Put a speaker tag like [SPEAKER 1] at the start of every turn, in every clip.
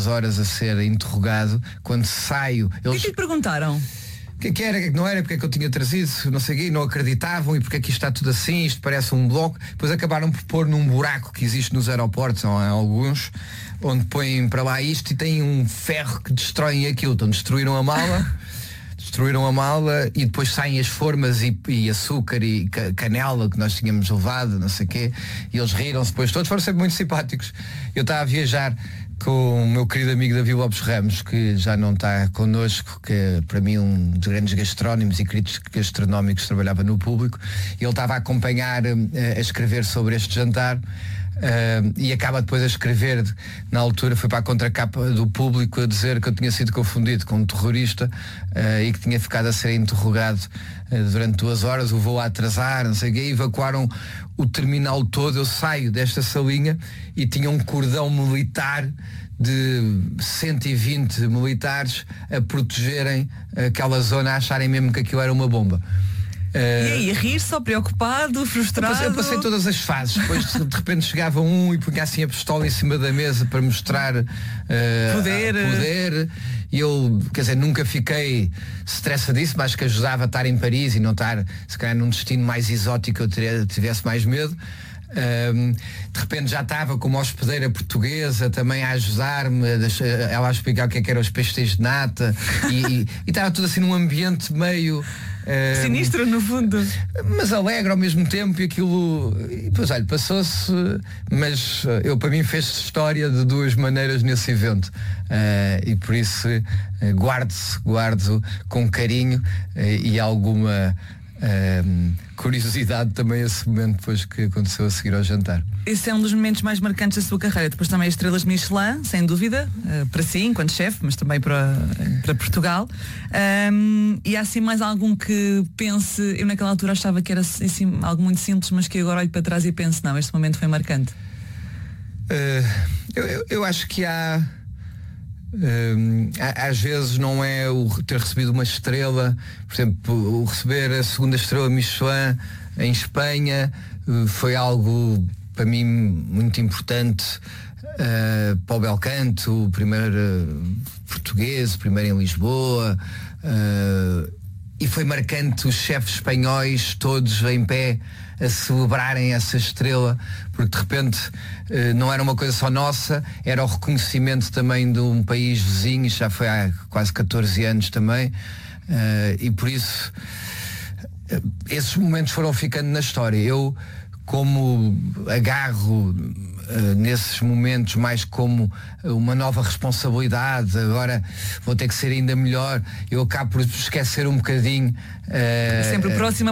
[SPEAKER 1] horas a ser interrogado. Quando saio,
[SPEAKER 2] O que é que lhe perguntaram?
[SPEAKER 1] O que era, o que não era, porque é que eu tinha trazido, não sei o quê, não acreditavam, e porque é que isto está tudo assim, isto parece um bloco. Depois acabaram por pôr num buraco que existe nos aeroportos, ou em alguns, onde põem para lá isto e tem um ferro que destroem aquilo. Então destruíram a mala e depois saem as formas e açúcar e canela que nós tínhamos levado, não sei o quê, e eles riram-se depois, todos foram sempre muito simpáticos. Eu estava a viajar com o meu querido amigo David Lopes Ramos, que já não está connosco, que é para mim um dos grandes gastrónomos e críticos gastronómicos que trabalhava no Público, e ele estava a acompanhar, a escrever sobre este jantar, e acaba depois a escrever, na altura foi para a contracapa do Público a dizer que eu tinha sido confundido com um terrorista, e que tinha ficado a ser interrogado durante 2 horas, o voo a atrasar, não sei o quê, evacuaram o terminal todo. Eu saio desta salinha e tinha um cordão militar de 120 militares a protegerem aquela zona, a acharem mesmo que aquilo era uma bomba.
[SPEAKER 2] E aí, a rir, só preocupado, frustrado?
[SPEAKER 1] Eu passei todas as fases. Depois de repente chegava um e punha assim a pistola em cima da mesa para mostrar poder. E eu, quer dizer, nunca fiquei estressadíssimo, acho que ajudava a estar em Paris e não estar, se calhar, num destino mais exótico, eu tivesse mais medo. De repente já estava como hospedeira portuguesa também a ajudar-me, ela a explicar o que era os peixes de nata, e estava tudo assim num ambiente meio
[SPEAKER 2] sinistro no fundo,
[SPEAKER 1] mas alegre ao mesmo tempo, e aquilo, e depois olha, passou-se, mas eu, para mim, fez história de 2 maneiras nesse evento, e por isso guardo com carinho e alguma curiosidade também esse momento depois que aconteceu a seguir ao jantar.
[SPEAKER 2] Esse é um dos momentos mais marcantes da sua carreira. Depois também as estrelas Michelin, sem dúvida, para si, enquanto chefe, mas também para Portugal. E há assim mais algum que pense, eu naquela altura achava que era assim, algo muito simples, mas que agora olho para trás e penso, não, este momento foi marcante.
[SPEAKER 1] Eu acho que às vezes não é o ter recebido uma estrela, por exemplo, o receber a 2ª estrela Michelin em Espanha foi algo para mim muito importante, para o Belcanto, o primeiro português, o primeiro em Lisboa, e foi marcante os chefes espanhóis todos em pé a celebrarem essa estrela, porque de repente não era uma coisa só nossa, era o reconhecimento também de um país vizinho, já foi há quase 14 anos também, e por isso esses momentos foram ficando na história. Eu, como agarro nesses momentos mais como uma nova responsabilidade, agora vou ter que ser ainda melhor, eu acabo por esquecer um bocadinho.
[SPEAKER 2] Sempre próxima.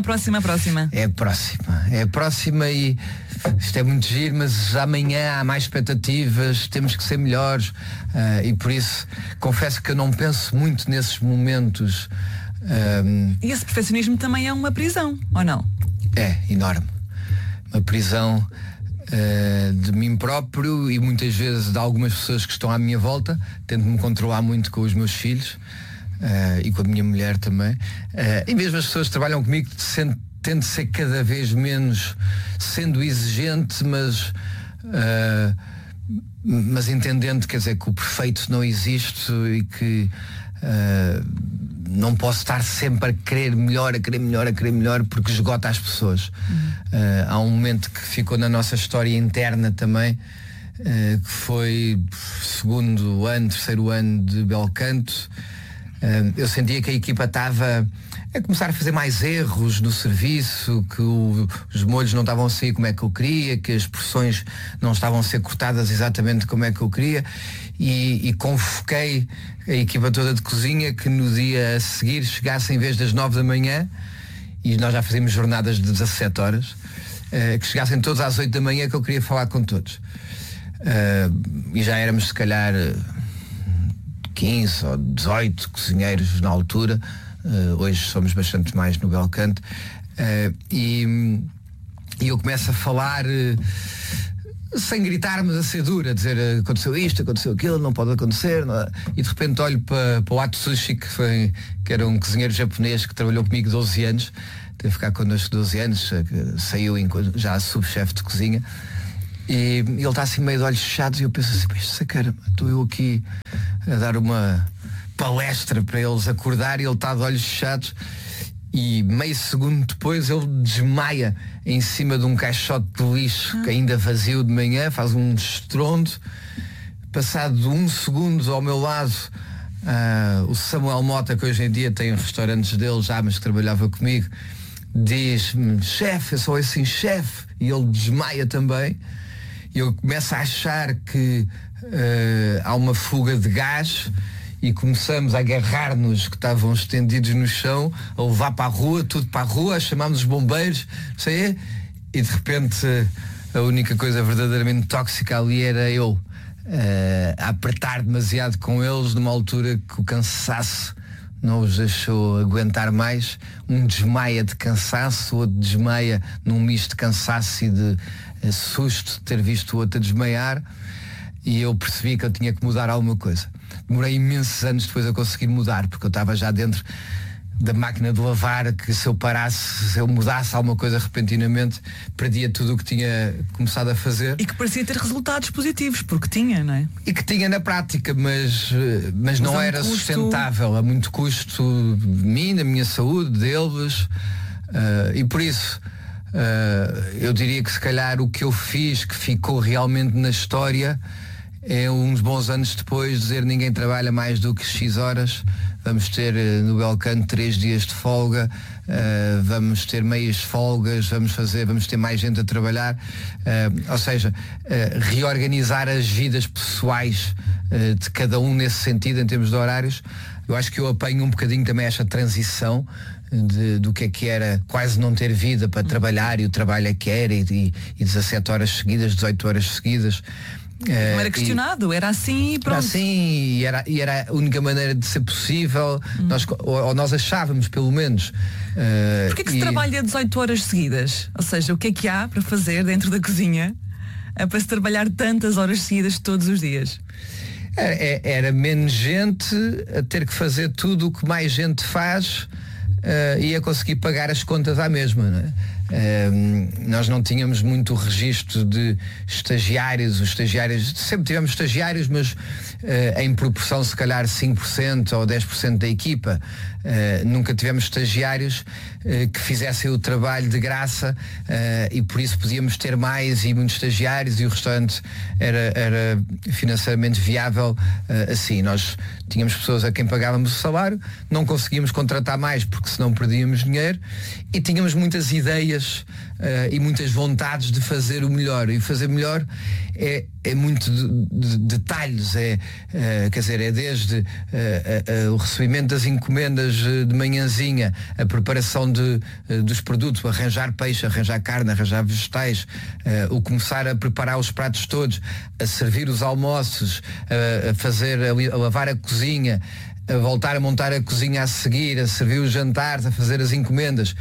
[SPEAKER 1] É a próxima, e isto é muito giro, mas amanhã há mais expectativas, temos que ser melhores, e por isso confesso que eu não penso muito nesses momentos.
[SPEAKER 2] E esse perfeccionismo também é uma prisão, ou não?
[SPEAKER 1] É enorme. Uma prisão de mim próprio e muitas vezes de algumas pessoas que estão à minha volta. Tento-me controlar muito com os meus filhos, e com a minha mulher também, e mesmo as pessoas que trabalham comigo, tento ser cada vez menos, sendo exigente, mas entendendo, quer dizer, que o perfeito não existe e que não posso estar sempre a querer melhor, porque esgota as pessoas. Há um momento que ficou na nossa história interna também, que foi 2º ano, 3º ano de Belcanto. Eu sentia que a equipa estava a começar a fazer mais erros no serviço, que os molhos não estavam a sair como é que eu queria, que as porções não estavam a ser cortadas exatamente como é que eu queria, e convoquei a equipa toda de cozinha que no dia a seguir chegasse em vez das 9 da manhã, e nós já fazíamos jornadas de 17 horas, que chegassem todos às 8 da manhã, que eu queria falar com todos. E já éramos se calhar 15 ou 18 cozinheiros na altura, hoje somos bastante mais no Belcanto, e eu começo a falar sem gritar, mas a ser dura, a dizer aconteceu isto, aconteceu aquilo, não pode acontecer, não é? E de repente olho para o Atsushi, que era um cozinheiro japonês que trabalhou comigo 12 anos, teve que ficar connosco 12 anos, saiu já subchefe de cozinha, e ele está assim meio de olhos fechados, e eu penso assim, isto cara, estou eu aqui a dar uma palestra para eles acordar, e ele está de olhos fechados, e meio segundo depois ele desmaia em cima de um caixote de lixo que ainda vazio de manhã, faz um estrondo. Passado de 1 segundo ao meu lado, o Samuel Mota, que hoje em dia tem restaurantes dele já, mas que trabalhava comigo, diz-me: chefe, eu sou assim, chefe, e ele desmaia também. E eu começo a achar que há uma fuga de gás, e começamos a agarrar-nos, que estavam estendidos no chão, a levar para a rua, tudo para a rua, chamámos os bombeiros, sei, e de repente a única coisa verdadeiramente tóxica ali era eu a apertar demasiado com eles, numa altura que o cansaço não os deixou aguentar mais. Um desmaia de cansaço, outro desmaia num misto de cansaço e de susto de ter visto o outro a desmaiar, e eu percebi que eu tinha que mudar alguma coisa. Demorei imensos anos depois a conseguir mudar, porque eu estava já dentro da máquina de lavar, que se eu parasse, se eu mudasse alguma coisa repentinamente, perdia tudo o que tinha começado a fazer.
[SPEAKER 2] E que parecia ter resultados positivos, porque tinha, não é?
[SPEAKER 1] E que tinha na prática, mas não era sustentável, a muito custo de mim, da minha saúde, deles, e por isso eu diria que se calhar o que eu fiz, que ficou realmente na história, é uns bons anos depois dizer: ninguém trabalha mais do que X horas, vamos ter no Belcanto 3 dias de folga, vamos ter meias folgas, vamos ter mais gente a trabalhar, ou seja, reorganizar as vidas pessoais de cada um nesse sentido, em termos de horários. Eu acho que eu apanho um bocadinho também esta transição do que era quase não ter vida para trabalhar, e o trabalho é que era, e 17 horas seguidas, 18 horas seguidas.
[SPEAKER 2] Não era questionado, era assim e pronto.
[SPEAKER 1] Era assim, e era a única maneira de ser possível. Nós achávamos, pelo menos.
[SPEAKER 2] Porquê que se trabalha 18 horas seguidas? Ou seja, o que é que há para fazer dentro da cozinha para se trabalhar tantas horas seguidas todos os dias?
[SPEAKER 1] Era menos gente a ter que fazer tudo o que mais gente faz, e a conseguir pagar as contas à mesma, não é? Nós não tínhamos muito registro de estagiários. Os estagiários, sempre tivemos estagiários, mas em proporção se calhar 5% ou 10% da equipa. Nunca tivemos estagiários que fizessem o trabalho de graça, e por isso podíamos ter mais e muitos estagiários, e o restaurante era financeiramente viável assim. Nós tínhamos pessoas a quem pagávamos o salário, não conseguíamos contratar mais porque senão perdíamos dinheiro, e tínhamos muitas ideias e muitas vontades de fazer o melhor. E fazer melhor é muito de detalhes, quer dizer, é desde o recebimento das encomendas de manhãzinha, a preparação dos produtos, arranjar peixe, arranjar carne, arranjar vegetais, o começar a preparar os pratos todos, a servir os almoços, a lavar a cozinha, a voltar a montar a cozinha a seguir, a servir os jantares, a fazer as encomendas.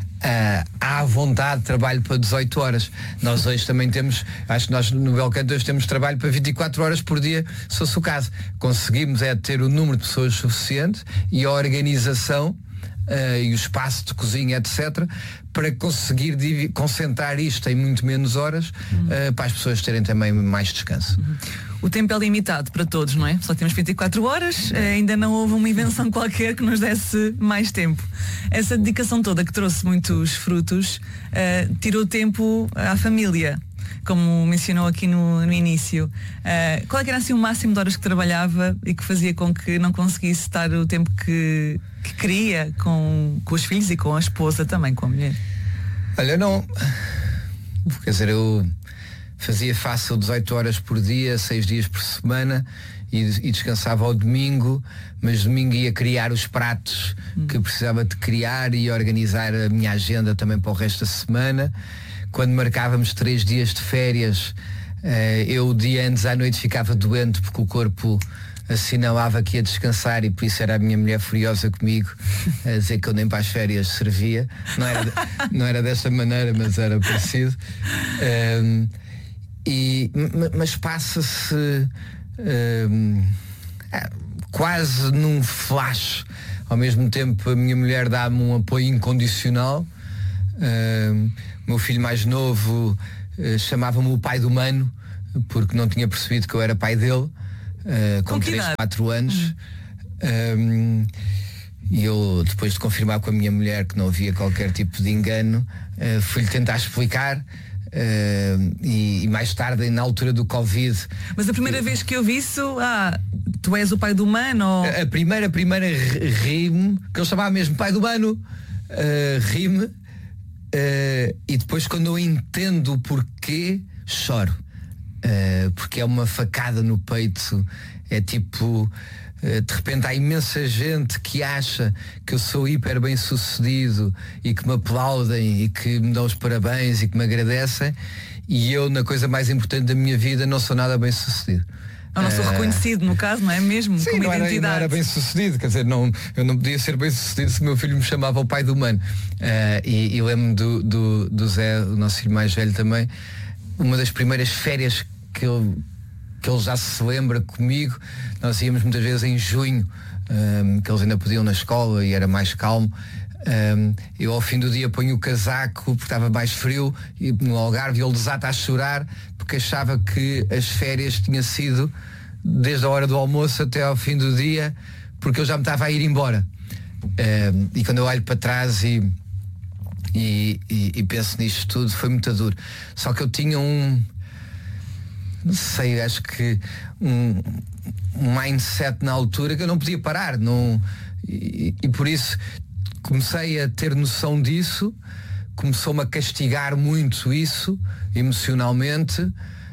[SPEAKER 1] Há vontade de trabalho para 18 horas. Nós hoje também temos, acho que nós no Belcanto hoje temos trabalho para 24 horas por dia, se fosse o caso. Conseguimos ter o número de pessoas suficiente e a organização e o espaço de cozinha, etc., para conseguir concentrar isto em muito menos horas, para as pessoas terem também mais descanso.
[SPEAKER 2] O tempo é limitado para todos, não é? Só temos 24 horas, ainda não houve uma invenção qualquer que nos desse mais tempo. Essa dedicação toda, que trouxe muitos frutos, tirou tempo à família, como mencionou aqui no início. Qual é que era assim o máximo de horas que trabalhava e que fazia com que não conseguisse estar o tempo que queria com os filhos e com a esposa também, com a mulher?
[SPEAKER 1] Olha, não... Quer dizer, eu fazia fácil 18 horas por dia, 6 dias por semana, e descansava ao domingo, mas domingo ia criar os pratos que precisava de criar e organizar a minha agenda também para o resto da semana. Quando marcávamos 3 dias de férias, eu o dia antes à noite ficava doente porque o corpo assinalava que ia descansar, e por isso era a minha mulher furiosa comigo, a dizer que eu nem para as férias servia. Não era desta maneira, mas era parecido. Mas passa-se quase num flash. Ao mesmo tempo a minha mulher dá-me um apoio incondicional. O meu filho mais novo chamava-me o pai do Mano, porque não tinha percebido que eu era pai dele. com 3, 4 anos. E eu, depois de confirmar com a minha mulher que não havia qualquer tipo de engano, fui-lhe tentar explicar. E mais tarde, na altura do Covid.
[SPEAKER 2] Mas a primeira vez que eu vi isso, tu és o pai do Mano? Ou...
[SPEAKER 1] A primeira ri-me, que ele chamava mesmo pai do Mano, ri-me, e depois, quando eu entendo o porquê, choro. Porque é uma facada no peito. É tipo, de repente há imensa gente que acha que eu sou hiper bem sucedido e que me aplaudem e que me dão os parabéns e que me agradecem, e eu, na coisa mais importante da minha vida, não sou nada bem sucedido.
[SPEAKER 2] Eu não sou reconhecido, no caso, não é mesmo?
[SPEAKER 1] Sim,
[SPEAKER 2] como
[SPEAKER 1] não
[SPEAKER 2] identidade.
[SPEAKER 1] Não era bem sucedido, quer dizer, eu não podia ser bem sucedido se o meu filho me chamava o pai do Mano. E lembro-me do Zé, o nosso filho mais velho também, uma das primeiras férias que ele já se lembra comigo. Nós íamos muitas vezes em junho, que eles ainda podiam na escola e era mais calmo. Eu ao fim do dia ponho o casaco porque estava mais frio, e no Algarve ele desata a chorar porque achava que as férias tinham sido desde a hora do almoço até ao fim do dia, porque eu já me estava a ir embora. E quando eu olho para trás e penso nisto tudo, foi muito duro. Só que eu tinha não sei, acho que um mindset na altura que eu não podia parar, e por isso comecei a ter noção disso, começou-me a castigar muito isso emocionalmente,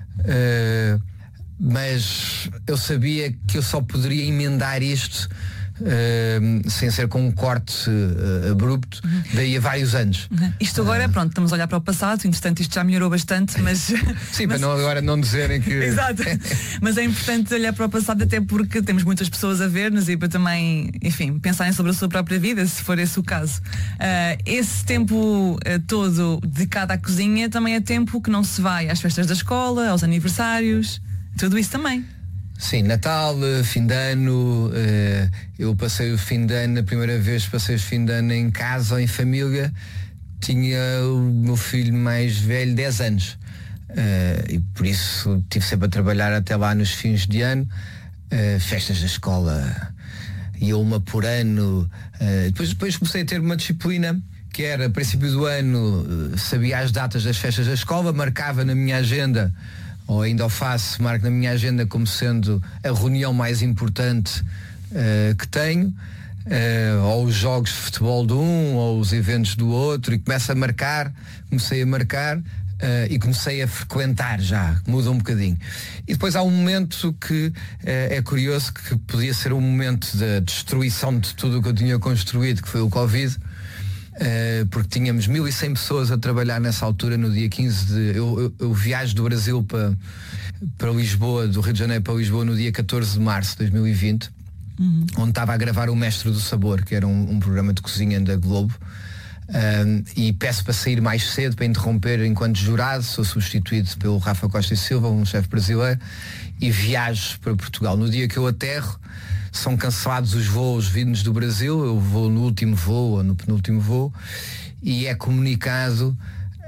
[SPEAKER 1] mas eu sabia que eu só poderia emendar isto sem ser com um corte abrupto, daí a vários anos.
[SPEAKER 2] Isto agora, pronto, estamos a olhar para o passado, entretanto isto já melhorou bastante, mas...
[SPEAKER 1] Sim, para agora não dizerem que...
[SPEAKER 2] Exato, mas é importante olhar para o passado, até porque temos muitas pessoas a ver-nos e para também, enfim, pensarem sobre a sua própria vida, se for esse o caso. Esse tempo todo dedicado à cozinha também é tempo que não se vai às festas da escola, aos aniversários, tudo isso também.
[SPEAKER 1] Sim, Natal, fim de ano, eu passei o fim de ano, a primeira vez passei o fim de ano em casa, em família, tinha o meu filho mais velho 10 anos, e por isso estive sempre a trabalhar até lá nos fins de ano, festas da escola, ia uma por ano, depois comecei a ter uma disciplina que era, a princípio do ano, sabia as datas das festas da escola, marcava na minha agenda, ou ainda o faço, marco na minha agenda como sendo a reunião mais importante que tenho, ou os jogos de futebol de um, ou os eventos do outro, e comecei a marcar e comecei a frequentar já, muda um bocadinho. E depois há um momento que é curioso, que podia ser um momento de destruição de tudo o que eu tinha construído, que foi o Covid. Porque tínhamos 1100 pessoas a trabalhar nessa altura, no dia 15 de... Eu viajo do Brasil para Lisboa, do Rio de Janeiro para Lisboa, no dia 14 de março de 2020, onde estava a gravar o Mestre do Sabor, que era um programa de cozinha da Globo, e peço para sair mais cedo, para interromper enquanto jurado. Sou substituído pelo Rafa Costa e Silva, um chefe brasileiro, e viajo para Portugal. No dia que eu aterro, são cancelados os voos vindos do Brasil, eu vou no último voo ou no penúltimo voo, e é comunicado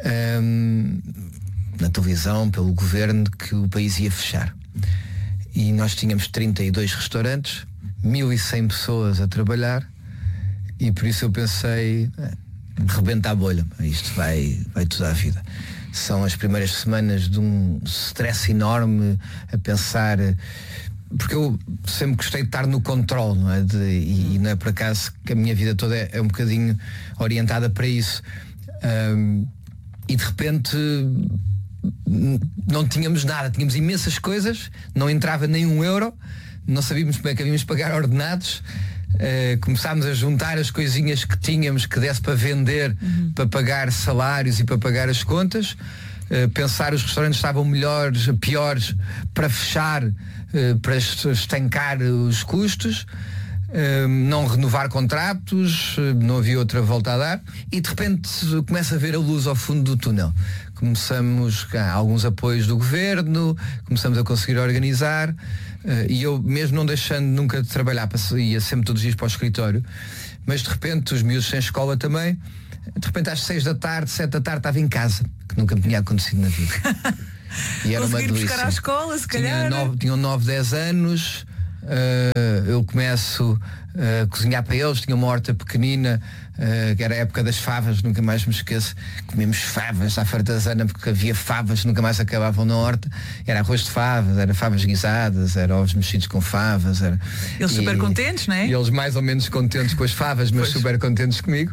[SPEAKER 1] na televisão, pelo governo, que o país ia fechar. E nós tínhamos 32 restaurantes, 1100 pessoas a trabalhar, e por isso eu pensei, rebenta a bolha, isto vai toda a vida. São as primeiras semanas de um stress enorme, a pensar... Porque eu sempre gostei de estar no controle, não é? E não é por acaso que a minha vida toda é um bocadinho orientada para isso. E de repente não tínhamos nada, tínhamos imensas coisas, não entrava nem um euro, não sabíamos como é que havíamos de pagar ordenados. Começámos a juntar as coisinhas que tínhamos que desse para vender, para pagar salários e para pagar as contas. Pensar os restaurantes estavam melhores, piores, para fechar, para estancar os custos, não renovar contratos, não havia outra volta a dar, e de repente começa a ver a luz ao fundo do túnel. Começamos alguns apoios do governo, começamos a conseguir organizar, e eu mesmo não deixando nunca de trabalhar, ia sempre todos os dias para o escritório, mas de repente os miúdos sem escola também, de repente às 6 da tarde, 7 da tarde estava em casa, que nunca me tinha acontecido na vida. E era uma
[SPEAKER 2] Conseguir
[SPEAKER 1] delícia.
[SPEAKER 2] buscar à escola, se calhar.
[SPEAKER 1] Tinham 9, 10 anos. Eu começo a cozinhar para eles. Tinha uma horta pequenina, que era a época das favas, nunca mais me esqueço. Comíamos favas à fartazana, porque havia favas, nunca mais acabavam na horta. Era arroz de favas, era favas guisadas, era ovos mexidos com favas.
[SPEAKER 2] Eles super contentes, não é?
[SPEAKER 1] E eles mais ou menos contentes com as favas, mas super contentes comigo.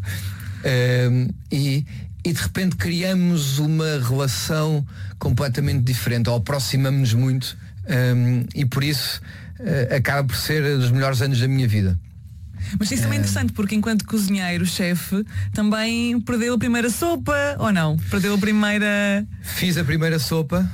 [SPEAKER 1] E de repente criamos uma relação completamente diferente, ou aproximamos-nos muito, e por isso acaba por ser dos melhores anos da minha vida.
[SPEAKER 2] Mas isso também é interessante, porque enquanto cozinheiro, chefe, também perdeu a primeira sopa, ou não? Perdeu a primeira...
[SPEAKER 1] Fiz a primeira sopa.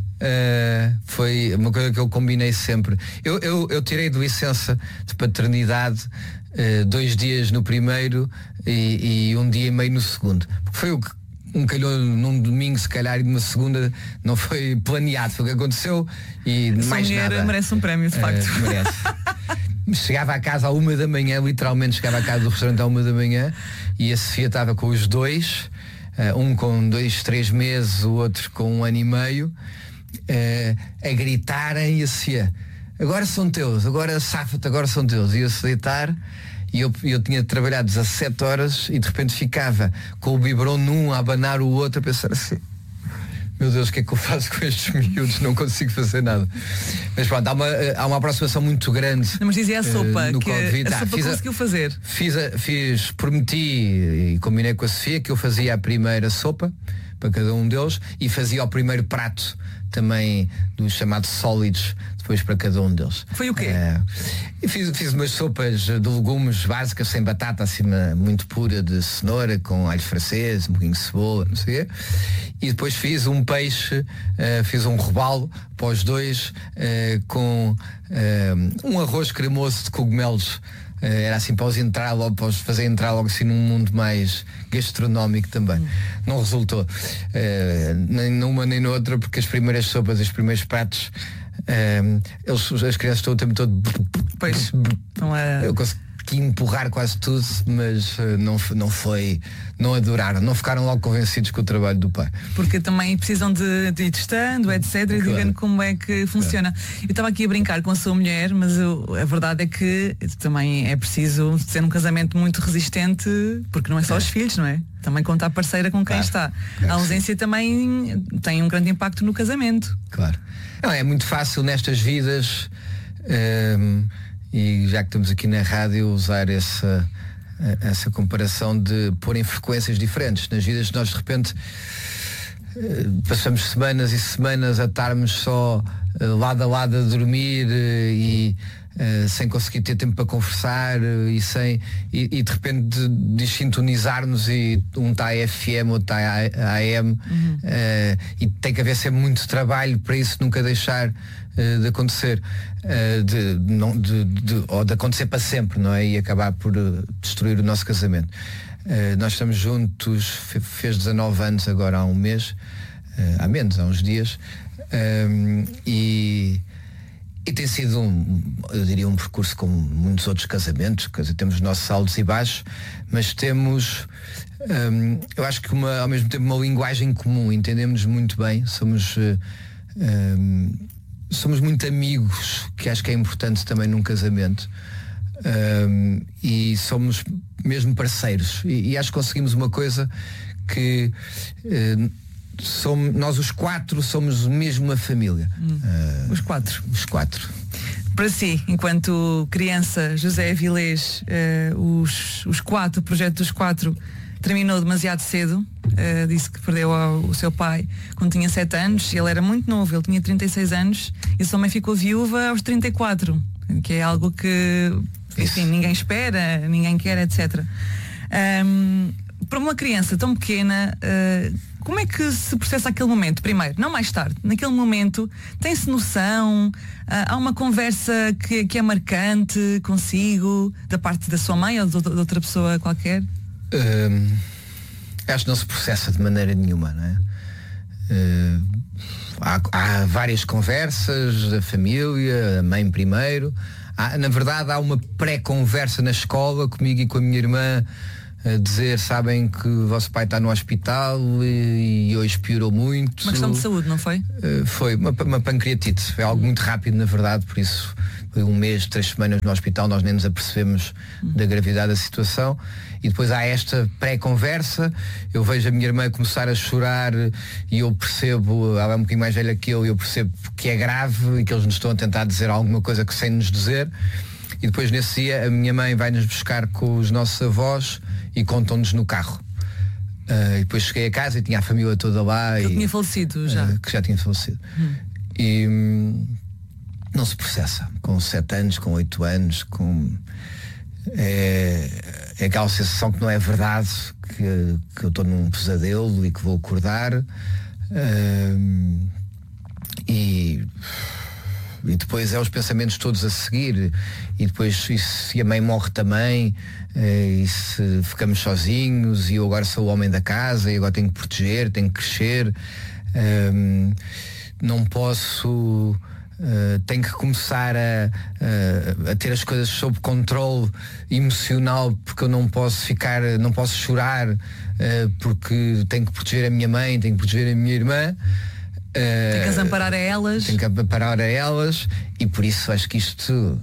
[SPEAKER 1] Foi uma coisa que eu combinei sempre. Eu tirei de licença de paternidade 2 dias no primeiro e 1 dia e meio no segundo. Porque foi o que calhou num domingo, se calhar, e numa segunda não foi planeado, foi o que aconteceu e mais nada.
[SPEAKER 2] Merece um prémio, de facto.
[SPEAKER 1] Merece. Chegava a casa à 1 da manhã, literalmente chegava à casa do restaurante à 1 da manhã, e a Sofia estava com os dois, um com 2, 3 meses, o outro com 1 ano e meio, a gritarem, e a Sofia: agora são teus, agora safa-te, agora são teus. E eu-se deitar, e eu tinha trabalhado 17 horas e de repente ficava com o biberon num a abanar o outro, a pensar assim: meu Deus, o que é que eu faço com estes miúdos? Não consigo fazer nada. Mas pronto, há uma aproximação muito grande.
[SPEAKER 2] Não, mas dizia a sopa,
[SPEAKER 1] no
[SPEAKER 2] que
[SPEAKER 1] Covid.
[SPEAKER 2] a sopa conseguiu fazer.
[SPEAKER 1] Prometi e combinei com a Sofia que eu fazia a primeira sopa para cada um deles e fazia o primeiro prato também dos chamados sólidos depois para cada um deles.
[SPEAKER 2] Foi o quê?
[SPEAKER 1] Fiz umas sopas de legumes básicas, sem batata, assim, muito pura, de cenoura, com alho francês, um bocadinho de cebola, não sei o quê. E depois fiz um peixe, fiz um robalo para os dois, com um arroz cremoso de cogumelos. Era assim para os fazer entrar logo assim num mundo mais gastronómico também. Não resultou nem numa nem noutra, porque as primeiras sopas, os primeiros pratos, as crianças estão o tempo todo.
[SPEAKER 2] Pois,
[SPEAKER 1] eu consegui empurrar quase tudo, mas não adoraram, não ficaram logo convencidos com o trabalho do pai.
[SPEAKER 2] Porque também precisam de ir testando, etc, claro, e de vendo como é que funciona. Claro. Eu estava aqui a brincar com a sua mulher, mas a verdade é que também é preciso ser um casamento muito resistente, porque não é só os filhos, não é? Também conta a parceira com quem está. A ausência também tem um grande impacto no casamento.
[SPEAKER 1] Claro. Não, é muito fácil nestas vidas, e já que estamos aqui na rádio, usar essa comparação de pôr em frequências diferentes nas vidas. Nós de repente passamos semanas e semanas a estarmos só lado a lado a dormir e sem conseguir ter tempo para conversar e de repente desintonizar-nos, e um está a FM, outro está a AM, e tem que haver sempre muito trabalho para isso nunca deixar de acontecer, ou de acontecer para sempre, não é? E acabar por destruir o nosso casamento. Nós estamos juntos, fez 19 anos agora há um mês, há menos, há uns dias, e tem sido eu diria um percurso como muitos outros casamentos. Temos os nossos altos e baixos, mas temos eu acho que ao mesmo tempo uma linguagem comum, entendemos muito bem, somos muito amigos, que acho que é importante também num casamento, e somos mesmo parceiros, e acho que conseguimos uma coisa que nós os 4 somos mesmo uma família.
[SPEAKER 2] Os 4.
[SPEAKER 1] Os 4.
[SPEAKER 2] Para si, enquanto criança, José Avilés, o projeto dos 4 terminou demasiado cedo. Disse que perdeu o seu pai quando tinha 7 anos, e ele era muito novo, ele tinha 36 anos, e sua mãe ficou viúva aos 34, que é algo que, enfim, ninguém espera, ninguém quer, etc. Para uma criança tão pequena, como é que se processa aquele momento? Primeiro, não mais tarde, naquele momento, tem-se noção? Há uma conversa que é marcante consigo, da parte da sua mãe ou de outra pessoa qualquer?
[SPEAKER 1] Acho que não se processa de maneira nenhuma, não é? Há várias conversas da família, a mãe primeiro. Na verdade há uma pré-conversa na escola comigo e com a minha irmã, a dizer, sabem que o vosso pai está no hospital e hoje piorou muito.
[SPEAKER 2] Uma questão de saúde, não foi?
[SPEAKER 1] Foi uma pancreatite, foi algo muito rápido na verdade, por isso foi 1 mês, 3 semanas no hospital, nós nem nos apercebemos da gravidade da situação. E depois há esta pré-conversa, eu vejo a minha irmã começar a chorar e eu percebo, ela é um bocadinho mais velha que eu percebo que é grave e que eles nos estão a tentar dizer alguma coisa que sem nos dizer. E depois nesse dia a minha mãe vai-nos buscar com os nossos avós e contam-nos no carro. E depois cheguei a casa e tinha a família toda lá.
[SPEAKER 2] Ele tinha falecido já.
[SPEAKER 1] Que já tinha falecido. E não se processa. Com 7 anos, com 8 anos, é aquela sensação que não é verdade, que eu estou num pesadelo e que vou acordar. E depois é os pensamentos todos a seguir. E depois, e se a mãe morre também, e se ficamos sozinhos, e eu agora sou o homem da casa, e agora tenho que proteger, tenho que crescer, não posso, tenho que começar a ter as coisas sob controle emocional, porque eu não posso chorar, porque tenho que proteger a minha mãe, tenho que proteger a minha irmã.
[SPEAKER 2] Tem que as amparar a elas.
[SPEAKER 1] Tem que amparar a elas, e por isso acho que isto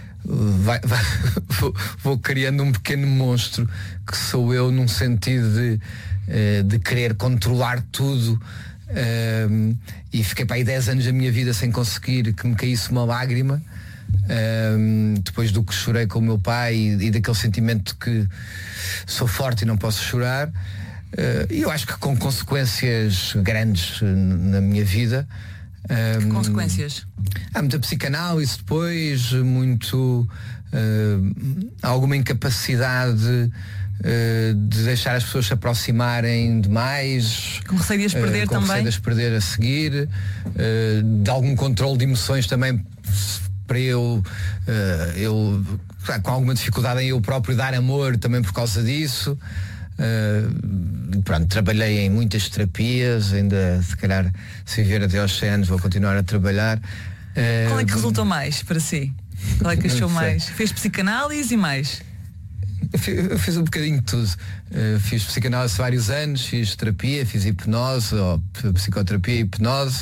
[SPEAKER 1] vou criando um pequeno monstro que sou eu, num sentido de querer controlar tudo, e fiquei para aí 10 anos da minha vida sem conseguir que me caísse uma lágrima, depois do que chorei com o meu pai e daquele sentimento que sou forte e não posso chorar. E eu acho que com consequências grandes na minha vida.
[SPEAKER 2] Que consequências?
[SPEAKER 1] Há muita psicanálise depois, alguma incapacidade de deixar as pessoas se aproximarem demais.
[SPEAKER 2] Com receio de as perder
[SPEAKER 1] com
[SPEAKER 2] também?
[SPEAKER 1] receio de as perder a seguir, de algum controle de emoções também, para eu com alguma dificuldade em eu próprio dar amor também por causa disso. Pronto, trabalhei em muitas terapias, ainda se calhar se viver até aos 100 anos vou continuar a trabalhar.
[SPEAKER 2] Qual é que resultou mais para si? Qual é que achou mais? Fez psicanálise e mais?
[SPEAKER 1] Eu fiz um bocadinho de tudo. Fiz psicanálise há vários anos, fiz terapia, fiz hipnose, ou psicoterapia e hipnose,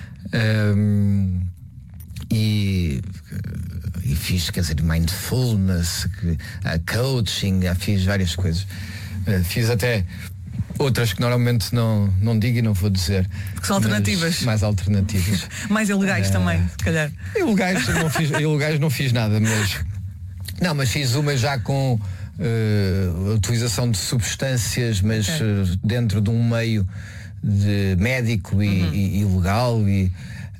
[SPEAKER 1] e fiz, quer dizer, mindfulness, coaching, fiz várias coisas. Fiz até outras que normalmente não digo e não vou dizer.
[SPEAKER 2] Porque são alternativas.
[SPEAKER 1] Mais alternativas.
[SPEAKER 2] Mais ilegais também, se calhar.
[SPEAKER 1] Ilegais não fiz nada, mas fiz uma já com utilização de substâncias, mas dentro de um meio de médico e legal. E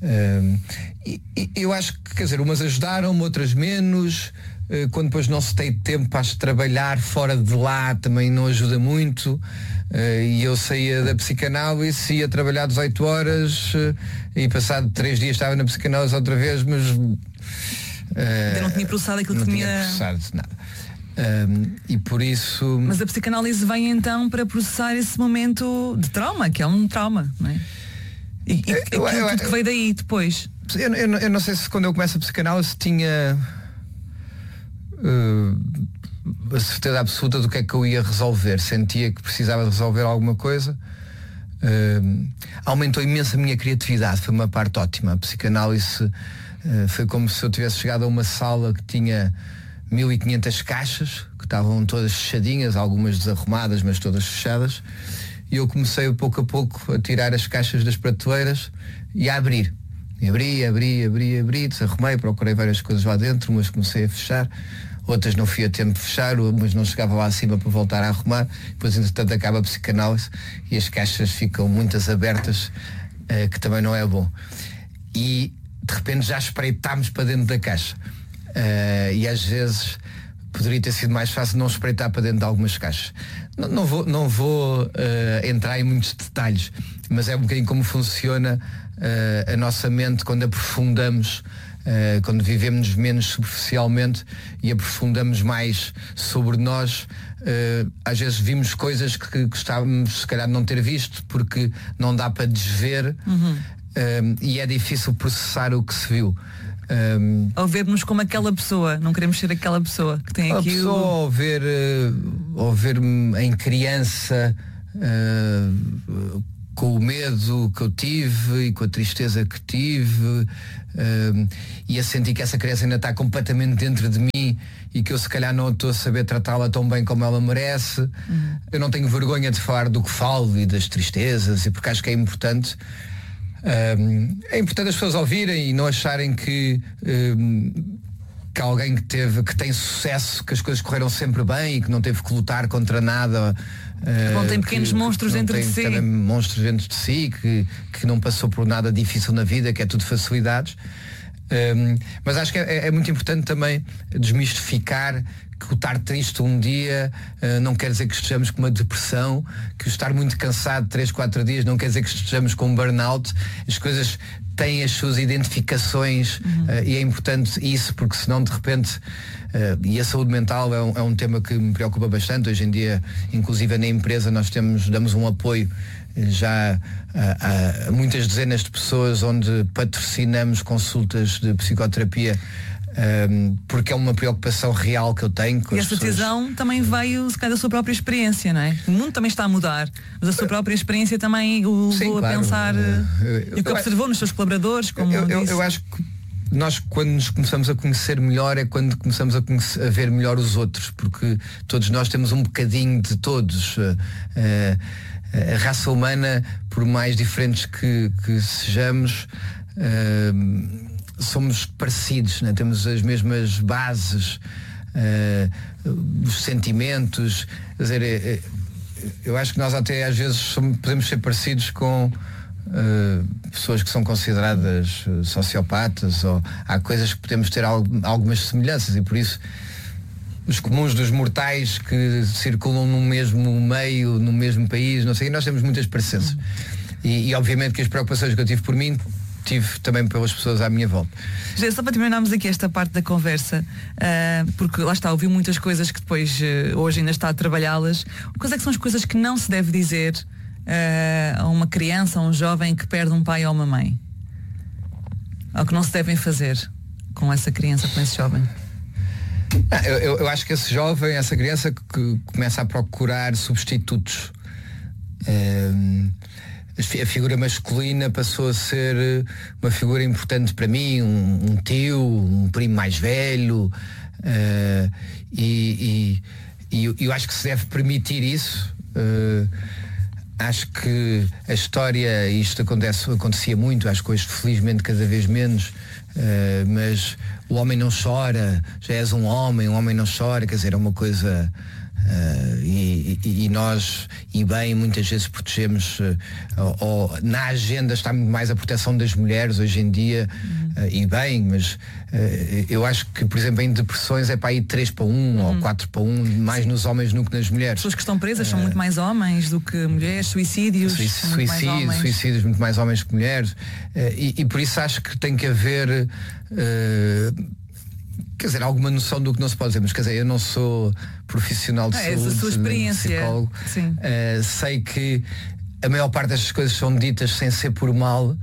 [SPEAKER 1] eu acho que, quer dizer, umas ajudaram-me, outras menos. Quando depois não se tem tempo para trabalhar fora de lá também não ajuda muito, e eu saía da psicanálise, ia trabalhar 18 horas e passado 3 dias estava na psicanálise outra vez, mas
[SPEAKER 2] ainda não tinha processado aquilo
[SPEAKER 1] que
[SPEAKER 2] tinha
[SPEAKER 1] processado nada. E por isso.
[SPEAKER 2] Mas a psicanálise vem então para processar esse momento de trauma, que é um trauma, não é? E tudo que veio daí depois.
[SPEAKER 1] Eu não sei se quando eu começo a psicanálise tinha a certeza absoluta do que é que eu ia resolver. Sentia que precisava de resolver alguma coisa. Aumentou imenso a minha criatividade, foi uma parte ótima. A psicanálise foi como se eu tivesse chegado a uma sala que tinha 1500 caixas, que estavam todas fechadinhas, algumas desarrumadas, mas todas fechadas, e eu comecei pouco a pouco a tirar as caixas das prateleiras e a abrir. E abri, desarrumei, procurei várias coisas lá dentro, umas comecei a fechar, outras não fui a tempo de fechar, umas não chegava lá acima para voltar a arrumar. Depois, entretanto, acaba a psicanálise e as caixas ficam muitas abertas, que também não é bom. E de repente já espreitámos para dentro da caixa, e às vezes poderia ter sido mais fácil não espreitar para dentro de algumas caixas. Não vou entrar em muitos detalhes, mas é um bocadinho como funciona a nossa mente quando aprofundamos, quando vivemos menos superficialmente e aprofundamos mais sobre nós. Às vezes vimos coisas que gostávamos se calhar de não ter visto, porque não dá para desver, e é difícil processar o que se viu.
[SPEAKER 2] Ou vermos como aquela pessoa, não queremos ser aquela pessoa que tem aqui
[SPEAKER 1] ou ver-me em criança, com o medo que eu tive e com a tristeza que tive, e a sentir que essa criança ainda está completamente dentro de mim e que eu se calhar não estou a saber tratá-la tão bem como ela merece. Eu não tenho vergonha de falar do que falo e das tristezas, e porque acho que é importante. É importante as pessoas ouvirem e não acharem que alguém que tem sucesso, que as coisas correram sempre bem e que não teve que lutar contra nada,
[SPEAKER 2] não tem pequenos monstros dentro de si,
[SPEAKER 1] tem monstros dentro de si, que não passou por nada difícil na vida, que é tudo facilidades. Mas acho que é muito importante também desmistificar que o estar triste um dia não quer dizer que estejamos com uma depressão, que o estar muito cansado 3, 4 dias não quer dizer que estejamos com um burnout. As coisas têm as suas identificações, e é importante isso, porque senão de repente, e a saúde mental é um tema que me preocupa bastante. Hoje em dia, inclusive na empresa, nós damos um apoio já a muitas dezenas de pessoas, onde patrocinamos consultas de psicoterapia, porque é uma preocupação real que eu tenho com
[SPEAKER 2] e
[SPEAKER 1] as
[SPEAKER 2] essa
[SPEAKER 1] pessoas.
[SPEAKER 2] decisão também veio se calhar da sua própria experiência, não é? O mundo também está a mudar, mas a sua própria experiência também o levou a pensar, e o que observou nos seus colaboradores, como
[SPEAKER 1] eu acho que nós, quando nos começamos a conhecer melhor, é quando começamos a ver melhor os outros, porque todos nós temos um bocadinho de todos. A raça humana, por mais diferentes que sejamos, somos parecidos, né? Temos as mesmas bases, os sentimentos. Quer dizer, eu acho que nós até às vezes podemos ser parecidos com pessoas que são consideradas sociopatas, ou há coisas que podemos ter algumas semelhanças, e por isso os comuns dos mortais que circulam no mesmo meio, no mesmo país, não sei, nós temos muitas parecenças. E obviamente que as preocupações que eu tive por mim, tive também pelas pessoas à minha volta.
[SPEAKER 2] Só para terminarmos aqui esta parte da conversa, porque lá está, ouviu muitas coisas que depois hoje ainda está a trabalhá-las. Quais é que são as coisas que não se deve dizer a uma criança, a um jovem que perde um pai ou uma mãe? Ou que não se devem fazer com essa criança, com esse jovem?
[SPEAKER 1] Eu acho que esse jovem, essa criança que começa a procurar substitutos. A figura masculina passou a ser uma figura importante para mim, um tio, um primo mais velho, e eu acho que se deve permitir isso. Acho que a história, isto acontecia muito, acho que hoje felizmente cada vez menos, mas o homem não chora, já és um homem não chora, quer dizer, é uma coisa. E nós, e bem, muitas vezes protegemos, ou na agenda está muito mais a proteção das mulheres hoje em dia, e bem, mas eu acho que, por exemplo, em depressões é para ir 3-1 ou 4-1, mais nos homens do que nas mulheres.
[SPEAKER 2] Pessoas que estão presas são muito mais homens do que mulheres, suicídios
[SPEAKER 1] muito mais homens que mulheres, e por isso acho que tem que haver quer dizer, alguma noção do que não se pode dizer, mas quer dizer, eu não sou profissional de saúde,
[SPEAKER 2] essa sua experiência,
[SPEAKER 1] psicólogo. Sei que a maior parte destas coisas são ditas sem ser por mal,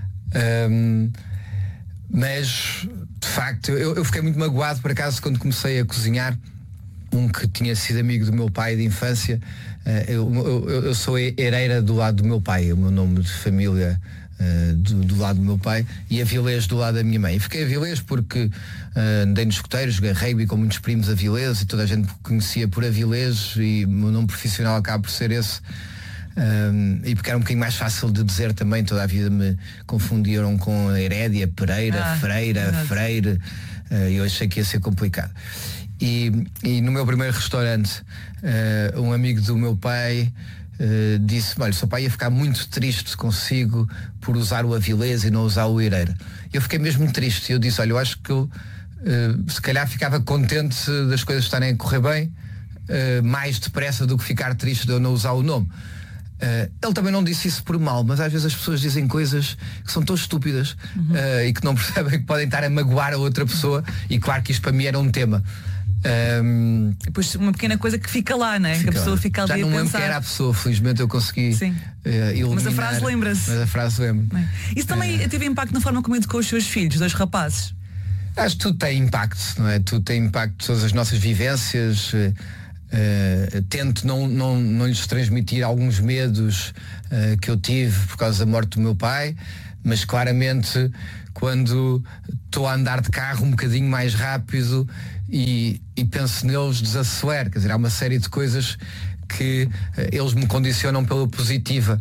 [SPEAKER 1] mas de facto eu fiquei muito magoado, por acaso, quando comecei a cozinhar. Um que tinha sido amigo do meu pai de infância, eu sou herdeira do lado do meu pai, o meu nome de família do lado do meu pai, e Avilés do lado da minha mãe. E fiquei Avilés porque andei nos escoteiros, joguei rugby com muitos primos Avilés, e toda a gente me conhecia por Avilés, e o meu nome profissional acaba por ser esse, e porque era um bocadinho mais fácil de dizer também. Toda a vida me confundiram com Herédia, Pereira, Freire, e eu achei que ia ser complicado. E no meu primeiro restaurante, um amigo do meu pai disse: olha, o seu pai ia ficar muito triste consigo por usar o Avilés e não usar o Ereira. Eu fiquei mesmo triste, e eu disse: olha, eu acho que eu se calhar ficava contente das coisas estarem a correr bem, mais depressa do que ficar triste de eu não usar o nome. Ele também não disse isso por mal, mas às vezes as pessoas dizem coisas que são tão estúpidas, e que não percebem que podem estar a magoar a outra pessoa, e claro que isto para mim era um tema.
[SPEAKER 2] Depois uma pequena coisa que fica lá, né? Que a pessoa fica ali a pensar. Já não lembro quem era
[SPEAKER 1] a pessoa, felizmente eu consegui eliminar.
[SPEAKER 2] Mas a frase lembra-se.
[SPEAKER 1] Mas a frase lembra.
[SPEAKER 2] Isso também teve impacto na forma como educou os seus filhos, 2 rapazes?
[SPEAKER 1] Acho que tudo tem impacto, não é? Tudo tem impacto, todas as nossas vivências. Tento não lhes transmitir alguns medos que eu tive por causa da morte do meu pai, mas claramente quando estou a andar de carro um bocadinho mais rápido e penso neles, desacelero. Quer dizer, há uma série de coisas que eles me condicionam pela positiva,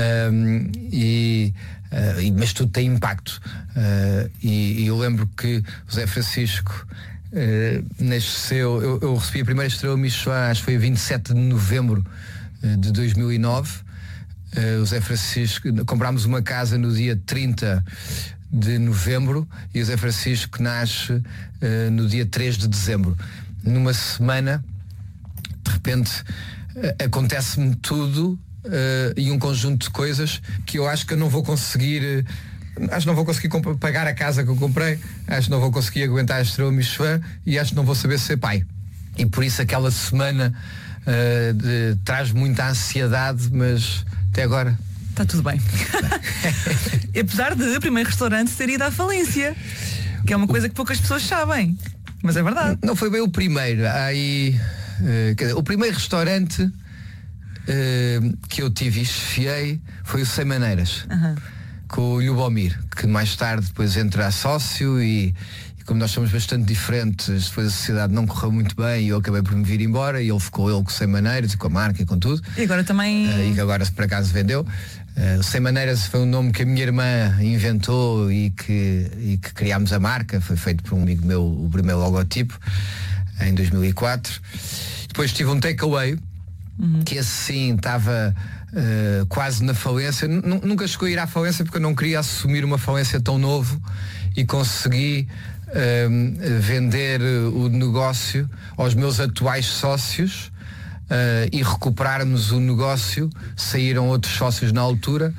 [SPEAKER 1] mas tudo tem impacto. E eu lembro que o Zé Francisco nasceu, eu recebi a primeira estrela Michelin, acho que foi a 27 de novembro de 2009. O Zé Francisco, comprámos uma casa no dia 30 de novembro e o Zé Francisco nasce no dia 3 de dezembro. Numa semana, de repente, acontece-me tudo e um conjunto de coisas que eu acho que eu não vou conseguir. Acho que não vou conseguir pagar a casa que eu comprei, acho que não vou conseguir aguentar a estrela Michelin e acho que não vou saber ser pai. E por isso aquela semana traz muita ansiedade, mas até agora
[SPEAKER 2] está tudo bem. Apesar de o primeiro restaurante ter ido à falência, que é uma coisa que poucas pessoas sabem, mas é verdade.
[SPEAKER 1] Não foi bem o primeiro. O primeiro restaurante que eu tive e chefiei foi o Sem Maneiras. Com o Lubomir, que mais tarde depois entra a sócio e como nós somos bastante diferentes, depois a sociedade não correu muito bem e eu acabei por me vir embora e ele ficou com Sem Maneiras e com a marca e com tudo.
[SPEAKER 2] E agora também...
[SPEAKER 1] e que agora por acaso vendeu. O Sem Maneiras foi um nome que a minha irmã inventou e que criámos a marca. Foi feito por um amigo meu, o primeiro logotipo, em 2004. Depois tive um takeaway, que assim estava... quase na falência. Nunca chegou a ir à falência porque eu não queria assumir uma falência tão novo e consegui vender o negócio aos meus atuais sócios e recuperarmos o negócio. Saíram outros sócios na altura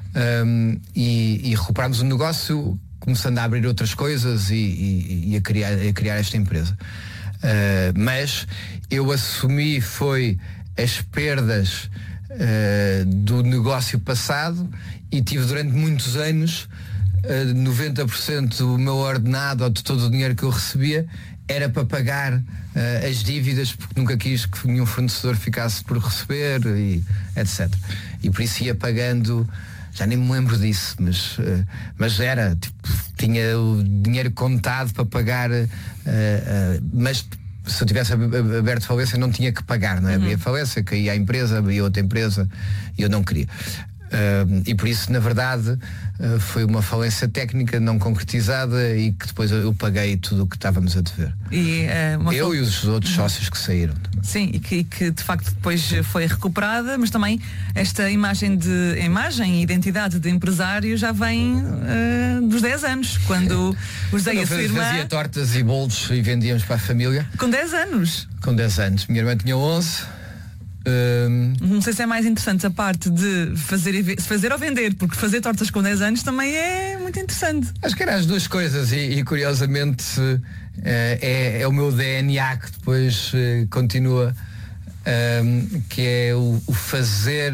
[SPEAKER 1] e recuperarmos o negócio, começando a abrir outras coisas e a criar esta empresa. Mas eu assumi foi as perdas do negócio passado e tive durante muitos anos 90% do meu ordenado ou de todo o dinheiro que eu recebia era para pagar as dívidas, porque nunca quis que nenhum fornecedor ficasse por receber e etc. E por isso ia pagando, já nem me lembro disso, mas era tipo, tinha o dinheiro contado para pagar, mas se eu tivesse aberto falência não tinha que pagar, não é? Abria falência, caía a empresa, abria outra empresa e eu não queria. E por isso, na verdade, foi uma falência técnica não concretizada e que depois eu paguei tudo o que estávamos a dever. Eu e os outros sócios que saíram.
[SPEAKER 2] Sim, e que de facto depois foi recuperada, mas também esta imagem e identidade de empresário já vem dos 10 anos, quando o José e a sua irmã...
[SPEAKER 1] Fazia tortas e bolos e vendíamos para a família.
[SPEAKER 2] Com 10 anos?
[SPEAKER 1] Com 10 anos. Minha irmã tinha 11.
[SPEAKER 2] Não sei se é mais interessante a parte de fazer ou vender, porque fazer tortas com 10 anos também é muito interessante.
[SPEAKER 1] Acho que eram as duas coisas e curiosamente é o meu DNA que depois continua, que é o fazer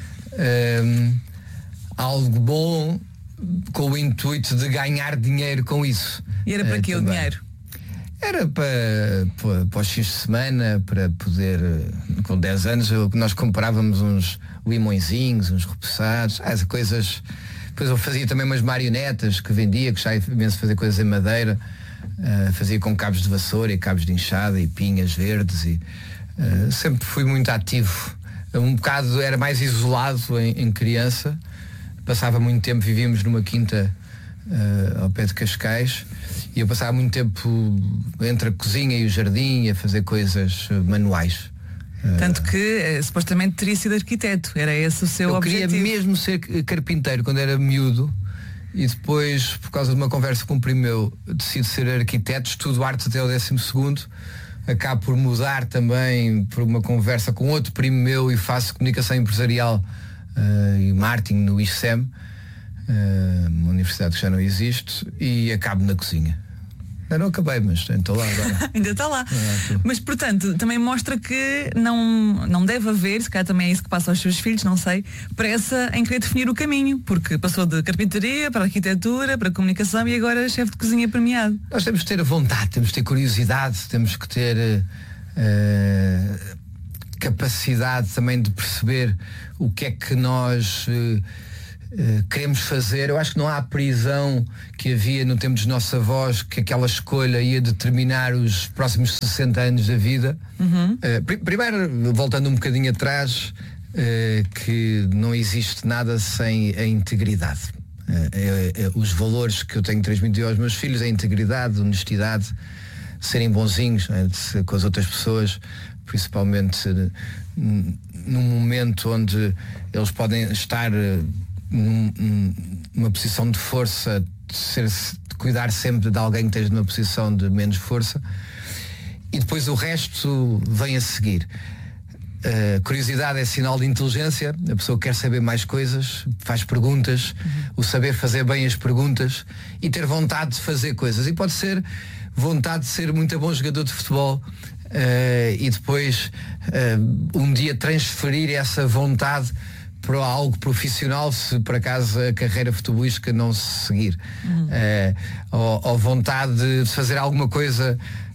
[SPEAKER 1] algo bom com o intuito de ganhar dinheiro com isso.
[SPEAKER 2] E era para quê o dinheiro?
[SPEAKER 1] Era para os fins de semana, para poder, com 10 anos, nós comprávamos uns limõezinhos, uns repousados, as coisas. Depois eu fazia também umas marionetas que vendia, que já imenso fazer coisas em madeira, fazia com cabos de vassoura e cabos de enxada e pinhas verdes e sempre fui muito ativo. Um bocado era mais isolado em criança, passava muito tempo, vivíamos numa quinta ao pé de Cascais. E eu passava muito tempo entre a cozinha e o jardim a fazer coisas manuais.
[SPEAKER 2] Tanto que supostamente teria sido arquiteto. Era esse o seu objetivo?
[SPEAKER 1] Eu queria mesmo ser carpinteiro quando era miúdo. E depois, por causa de uma conversa com um primo meu, decido ser arquiteto. Estudo artes até o 12º. Acabo por mudar também por uma conversa com outro primo meu e faço comunicação empresarial e marketing no ISEM. Uma universidade que já não existe, e acabo na cozinha. Eu não acabei, mas estou lá agora.
[SPEAKER 2] Ainda está lá. Mas, portanto, também mostra que não deve haver, se calhar também é isso que passa aos seus filhos, não sei, pressa em querer definir o caminho, porque passou de carpintaria para arquitetura, para comunicação e agora chefe de cozinha premiado.
[SPEAKER 1] Nós temos que ter a vontade, temos que ter curiosidade, temos que ter capacidade também de perceber o que é que nós queremos fazer. Eu acho que não há prisão que havia no tempo dos nossos avós, que aquela escolha ia determinar os próximos 60 anos da vida. Primeiro, voltando um bocadinho atrás, que não existe nada sem a integridade. Os valores que eu tenho transmitido aos meus filhos, a integridade, a honestidade, serem bonzinhos, com as outras pessoas, principalmente num momento onde eles podem estar numa posição de força, de cuidar sempre de alguém que esteja numa posição de menos força, e depois o resto vem a seguir. Curiosidade é sinal de inteligência, a pessoa quer saber mais coisas, faz perguntas, o saber fazer bem as perguntas e ter vontade de fazer coisas, e pode ser vontade de ser muito bom jogador de futebol, e depois um dia transferir essa vontade para algo profissional, se por acaso a carreira futebolística não se seguir, ou vontade de fazer alguma coisa.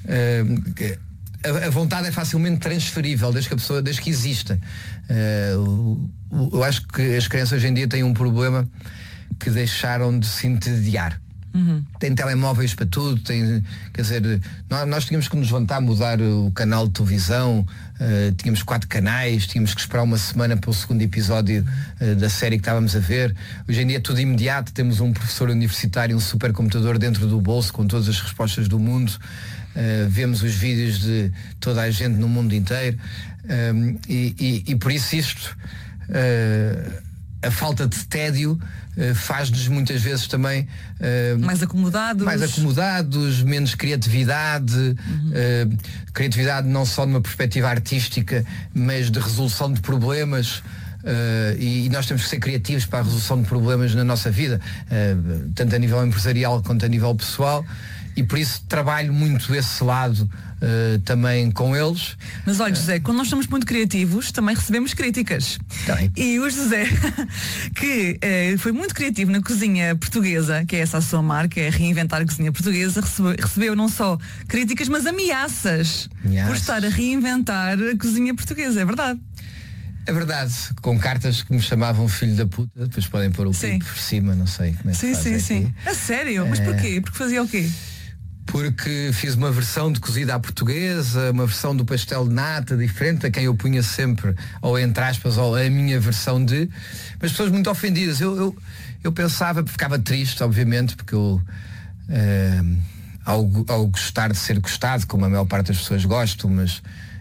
[SPEAKER 1] A vontade é facilmente transferível desde que exista. Eu acho que as crianças hoje em dia têm um problema, que deixaram de se entediar. Tem telemóveis para tudo, quer dizer, nós tínhamos que nos levantar, mudar o canal de televisão, tínhamos 4 canais, tínhamos que esperar uma semana para o segundo episódio da série que estávamos a ver. Hoje em dia é tudo imediato, temos um professor universitário, um supercomputador dentro do bolso com todas as respostas do mundo, vemos os vídeos de toda a gente no mundo inteiro, e por isso isto, a falta de tédio faz-nos muitas vezes também
[SPEAKER 2] mais acomodados,
[SPEAKER 1] menos criatividade, criatividade não só numa perspectiva artística, mas de resolução de problemas, e nós temos que ser criativos para a resolução de problemas na nossa vida, tanto a nível empresarial quanto a nível pessoal, e por isso trabalho muito esse lado também com eles.
[SPEAKER 2] Mas olha, José, quando nós somos muito criativos também recebemos críticas. E o José, que foi muito criativo na cozinha portuguesa, que é essa a sua marca, é reinventar a cozinha portuguesa, recebeu não só críticas, mas ameaças por estar a reinventar a cozinha portuguesa, é verdade?
[SPEAKER 1] É verdade, com cartas que me chamavam filho da puta, depois podem pôr o pipo por cima, não sei como é que
[SPEAKER 2] sim. A sério? Mas porquê? Porque fazia o quê?
[SPEAKER 1] Porque fiz uma versão de cozida à portuguesa, uma versão do pastel de nata diferente, a quem eu punha sempre, ou entre aspas, ou a minha versão de, mas pessoas muito ofendidas. Eu pensava, ficava triste, obviamente, porque eu, ao gostar de ser gostado, como a maior parte das pessoas gostam, mas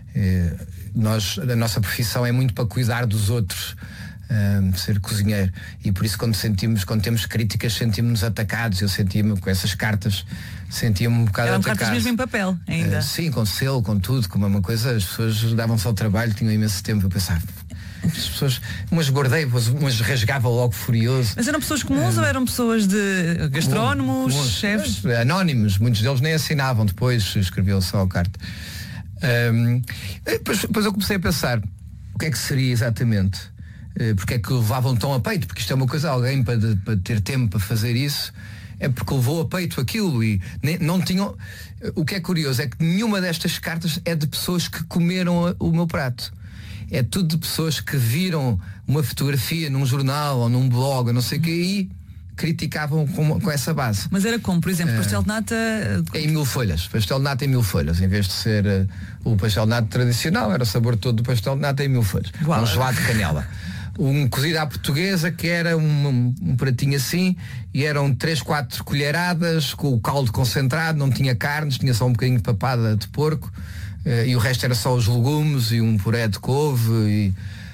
[SPEAKER 1] a nossa profissão é muito para cuidar dos outros, ser cozinheiro, e por isso quando temos críticas, sentimos-nos atacados. Eu sentia-me com essas cartas, sentia-me um bocado atacado.
[SPEAKER 2] Eram cartas mesmo em papel ainda?
[SPEAKER 1] Sim, com selo, com tudo, como uma coisa, as pessoas davam-se ao trabalho, tinham imenso tempo. Eu pensava, as pessoas, umas guardei, umas rasgava logo furioso.
[SPEAKER 2] Mas eram pessoas comuns ou eram pessoas de gastrónomos, chefes?
[SPEAKER 1] Anónimos, muitos deles nem assinavam, depois escreviam só a carta. Depois eu comecei a pensar, o que é que seria exatamente? Porque é que levavam tão a peito? Porque isto é uma coisa, alguém para ter tempo para fazer isso, é porque levou a peito aquilo, e não tinham. O que é curioso é que nenhuma destas cartas é de pessoas que comeram o meu prato. É tudo de pessoas que viram uma fotografia num jornal ou num blog, ou não sei o que, e criticavam com essa base.
[SPEAKER 2] Mas era como, por exemplo, pastel de nata
[SPEAKER 1] em 1000 folhas, pastel de nata em 1000 folhas, em vez de ser o pastel de nata tradicional, era o sabor todo do pastel de nata em 1000 folhas. Um gelado de canela. Um cozido à portuguesa, que era um pratinho assim, e eram 3-4 colheradas com o caldo concentrado, não tinha carnes, tinha só um bocadinho de papada de porco, e o resto era só os legumes e um puré de couve,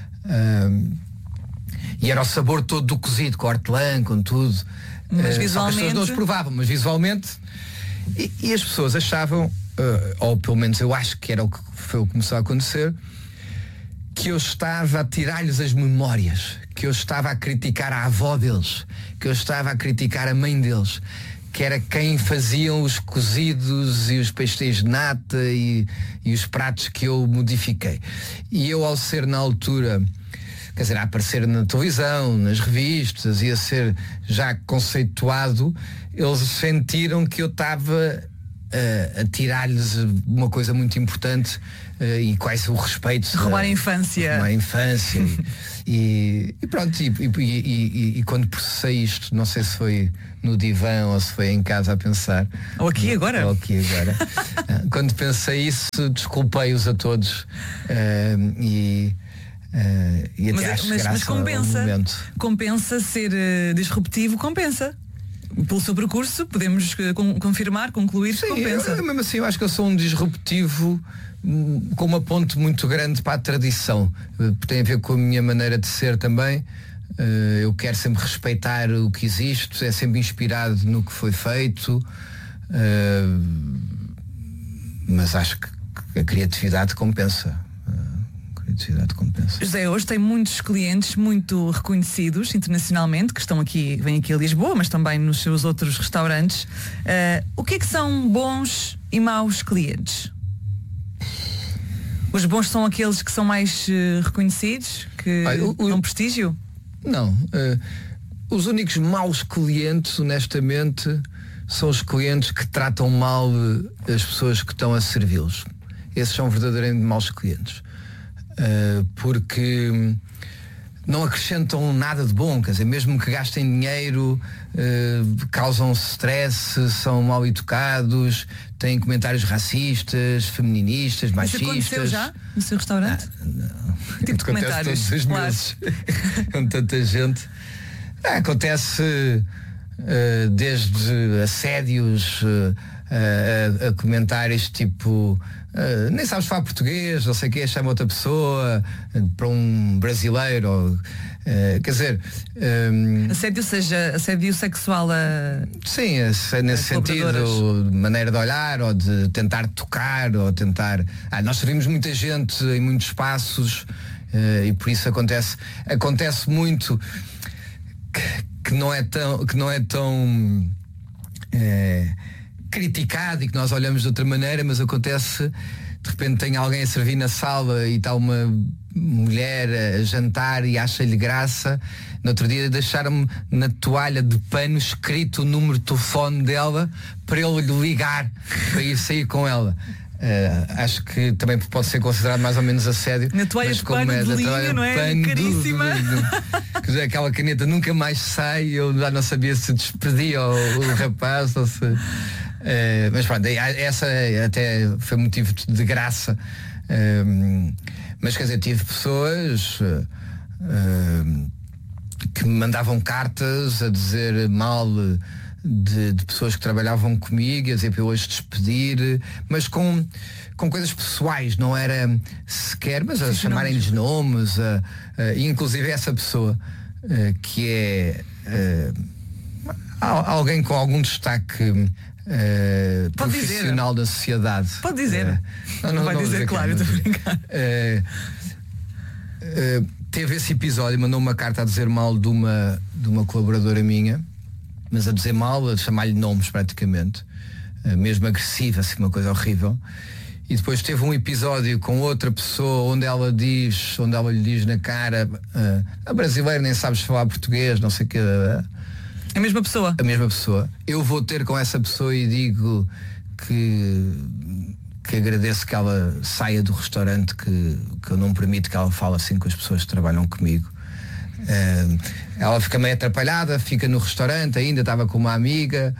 [SPEAKER 1] e era o sabor todo do cozido, com hortelã, com tudo.
[SPEAKER 2] Mas visualmente...
[SPEAKER 1] Só que as pessoas não os provavam, mas visualmente, e as pessoas achavam, ou pelo menos eu acho que era o que começou a acontecer, que eu estava a tirar-lhes as memórias, que eu estava a criticar a avó deles, que eu estava a criticar a mãe deles, que era quem faziam os cozidos e os pastéis de nata e os pratos que eu modifiquei. E eu, ao ser na altura, quer dizer, a aparecer na televisão, nas revistas e a ser já conceituado, eles sentiram que eu estava a tirar-lhes uma coisa muito importante e quase o respeito.
[SPEAKER 2] Roubar a infância.
[SPEAKER 1] Roubar a infância. E pronto, e quando processei isto, não sei se foi no divã ou se foi em casa a pensar.
[SPEAKER 2] Ou aqui agora.
[SPEAKER 1] Quando pensei isso, desculpei-os a todos. E até acho graça
[SPEAKER 2] mas compensa ser disruptivo, compensa. Pelo seu percurso, podemos confirmar, concluir que compensa.
[SPEAKER 1] Mesmo assim, eu acho que eu sou um disruptivo com uma ponte muito grande para a tradição. Tem a ver com a minha maneira de ser também. Eu quero sempre respeitar o que existe, é sempre inspirado no que foi feito. Mas acho que a criatividade compensa.
[SPEAKER 2] José, hoje tem muitos clientes muito reconhecidos internacionalmente, que vêm aqui a Lisboa, mas também nos seus outros restaurantes. O que é que são bons e maus clientes? Os bons são aqueles que são mais reconhecidos, que dão prestígio?
[SPEAKER 1] Não. Os únicos maus clientes, honestamente, são os clientes que tratam mal as pessoas que estão a servi-los. Esses são verdadeiramente maus clientes. Porque não acrescentam nada de bom, quer dizer, mesmo que gastem dinheiro, causam stress, são mal educados, têm comentários racistas, feministas, machistas.
[SPEAKER 2] Isso aconteceu já no seu restaurante?
[SPEAKER 1] Não.
[SPEAKER 2] Tipo de comentários
[SPEAKER 1] todos os meses com tanta gente. Acontece desde assédios a comentários tipo nem sabes falar português, não sei o quê, chama outra pessoa para um brasileiro ou, quer dizer,
[SPEAKER 2] assédio, seja assédio sexual
[SPEAKER 1] sim, nesse sentido, de maneira de olhar ou de tentar tocar ou tentar. Nós servimos muita gente em muitos espaços e por isso acontece muito que não é tão criticado e que nós olhamos de outra maneira, mas acontece, de repente tem alguém a servir na sala e está uma mulher a jantar e acha-lhe graça. No outro dia deixaram-me na toalha de pano escrito o número de telefone dela para eu lhe ligar para ir sair com ela. Acho que também pode ser considerado mais ou menos assédio.
[SPEAKER 2] Na toalha de pano de linha, não é? Caríssima.
[SPEAKER 1] Aquela caneta nunca mais sai. Eu já não sabia se despedia o rapaz ou se... mas pronto, essa até foi motivo de graça. Mas quer dizer, tive pessoas que me mandavam cartas a dizer mal de pessoas que trabalhavam comigo, a dizer para eu hoje despedir, mas com coisas pessoais, não era sequer, mas a chamarem-lhes nomes, inclusive essa pessoa que é alguém com algum destaque profissional da sociedade.
[SPEAKER 2] Pode dizer. Não vai dizer, claro, estou a brincar.
[SPEAKER 1] Teve esse episódio, mandou uma carta a dizer mal de uma colaboradora minha, mas a dizer mal, a chamar-lhe nomes praticamente, mesmo agressiva, assim, uma coisa horrível. E depois teve um episódio com outra pessoa onde ela lhe diz na cara, a brasileira nem sabes falar português, não sei o que.
[SPEAKER 2] A mesma pessoa?
[SPEAKER 1] A mesma pessoa. Eu vou ter com essa pessoa e digo que agradeço que ela saia do restaurante, que eu não permito que ela fale assim com as pessoas que trabalham comigo. Ela fica meio atrapalhada, fica no restaurante, ainda estava com uma amiga,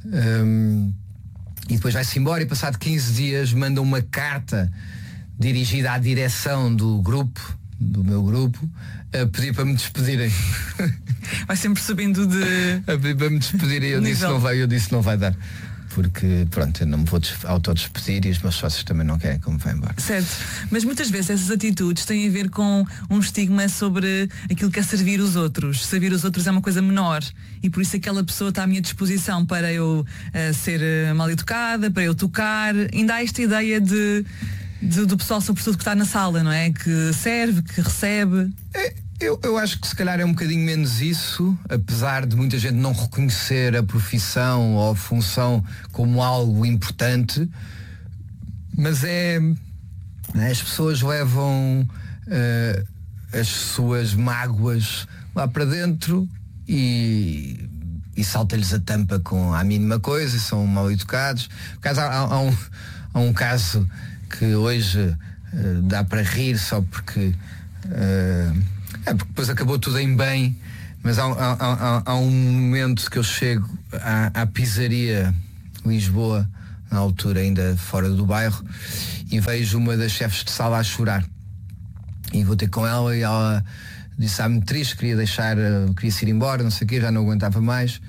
[SPEAKER 1] e depois vai-se embora e passado 15 dias manda uma carta dirigida à direção do meu grupo, a pedir para me despedirem.
[SPEAKER 2] Vai sempre subindo
[SPEAKER 1] a pedir para me despedirem. Eu disse não vai dar. Porque, pronto, eu não me vou autodespedir e os meus sócios também não querem que eu me vá embora.
[SPEAKER 2] Certo, mas muitas vezes essas atitudes têm a ver com um estigma sobre aquilo que é servir os outros. Servir os outros é uma coisa menor e por isso aquela pessoa está à minha disposição para eu ser mal educada, para eu tocar. Ainda há esta ideia do pessoal, sobretudo, que está na sala, não é? Que serve, que recebe.
[SPEAKER 1] Eu acho que se calhar é um bocadinho menos isso, apesar de muita gente não reconhecer a profissão ou a função como algo importante, mas as pessoas levam as suas mágoas lá para dentro e salta-lhes a tampa com a mínima coisa e são mal educados. Por acaso, há um caso que hoje dá para rir só porque depois acabou tudo em bem, mas há um momento que eu chego à pizzaria Lisboa, na altura ainda fora do bairro, e vejo uma das chefes de sala a chorar. E vou ter com ela e ela disse: muito triste, queria se ir embora, não sei o quê, já não aguentava mais.